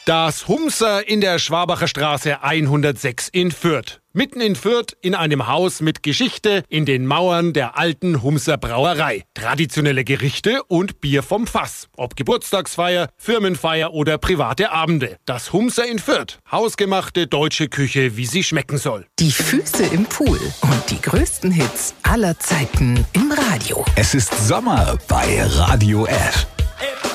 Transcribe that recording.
Das Humser in der Schwabacher Straße 106 in Fürth. Mitten in Fürth in einem Haus mit Geschichte in den Mauern der alten Humser Brauerei. Traditionelle Gerichte und Bier vom Fass. Ob Geburtstagsfeier, Firmenfeier oder private Abende. Das Humser in Fürth. Hausgemachte deutsche Küche, wie sie schmecken soll. Die Füße im Pool und die größten Hits aller Zeiten im Radio. Es ist Sommer bei Radio F.